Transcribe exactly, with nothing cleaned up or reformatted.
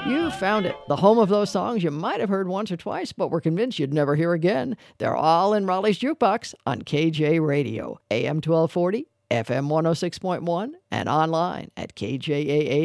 You found it, the home of those songs you might have heard once or twice, but were convinced you'd never hear again. They're all in Raleigh's Jukebox on K J Radio, A M twelve forty, F M one oh six point one, and online at K J A A